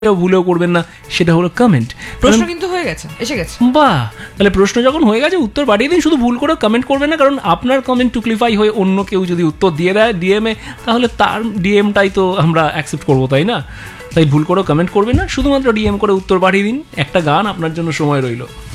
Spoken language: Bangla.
ভুলেও করবেন না, সেটা হলো কমেন্ট। প্রশ্ন কিন্তু হয়ে গেছে, এসে গেছে। বাহ, তাহলে প্রশ্ন যখন হয়ে গেছে উত্তর পাঠিয়ে দিন, শুধু ভুল করে কমেন্ট করবেন না, কারণ আপনার কমেন্ট টুকলিফাই হয়ে অন্য কেউ যদি উত্তর দিয়ে দেয় ডিএমে, তাহলে তার ডিএমটাই তো আমরা অ্যাকসেপ্ট করবো, তাই না? তাই ভুল করেও কমেন্ট করবেন না, শুধুমাত্র ডিএম করে উত্তর পাঠিয়ে দিন। একটা গান আপনার জন্য সময় রইল।